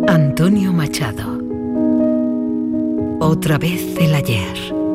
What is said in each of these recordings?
Antonio Machado. Otra vez el ayer.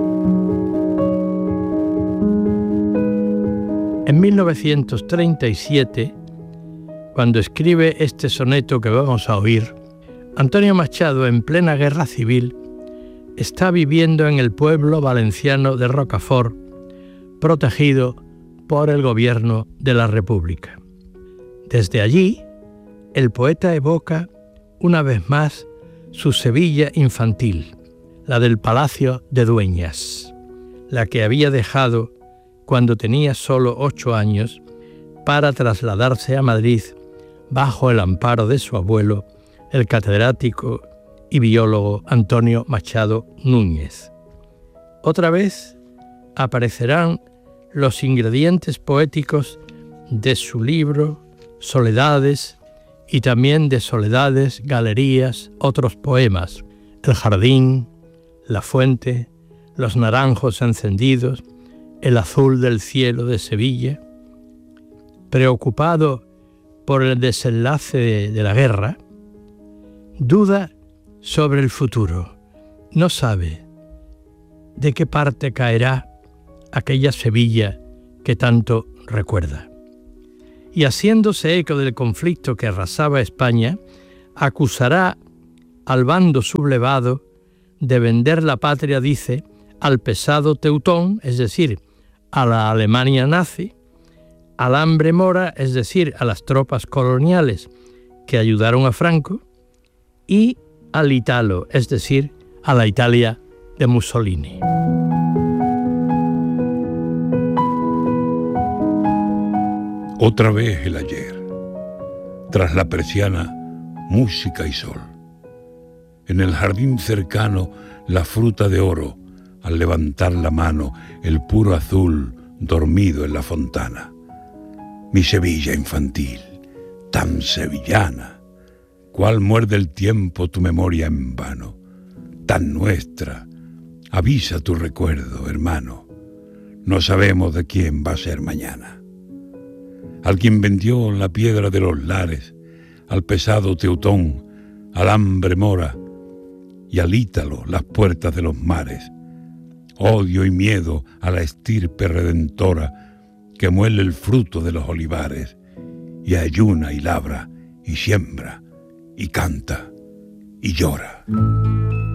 En 1937, cuando escribe este soneto que vamos a oír, Antonio Machado, en plena guerra civil, está viviendo en el pueblo valenciano de Rocafort, protegido por el gobierno de la República. Desde allí, el poeta evoca una vez más su Sevilla infantil, la del Palacio de Dueñas, la que había dejado cuando tenía solo 8 años para trasladarse a Madrid bajo el amparo de su abuelo, el catedrático y biólogo Antonio Machado Núñez. Otra vez aparecerán los ingredientes poéticos de su libro Soledades y también de Soledades, Galerías, otros poemas, El jardín, La fuente, Los naranjos encendidos, El azul del cielo de Sevilla. Preocupado por el desenlace de la guerra, duda sobre el futuro. No sabe de qué parte caerá aquella Sevilla que tanto recuerda. Y haciéndose eco del conflicto que arrasaba España, acusará al bando sublevado de vender la patria, dice, al pesado teutón, es decir, a la Alemania nazi, al hambre mora, es decir, a las tropas coloniales que ayudaron a Franco, y al Italo, es decir, a la Italia de Mussolini. Otra vez el ayer. Tras la persiana, música y sol. En el jardín cercano, la fruta de oro, al levantar la mano, el puro azul dormido en la fontana. Mi Sevilla infantil, tan sevillana, cual muerde el tiempo tu memoria en vano, tan nuestra, avisa tu recuerdo, hermano, no sabemos de quién va a ser mañana. Al quien vendió la piedra de los lares, al pesado teutón, al hambre mora, y al Ítalo las puertas de los mares, odio y miedo a la estirpe redentora, que muele el fruto de los olivares, y ayuna y labra, y siembra, y canta, y llora.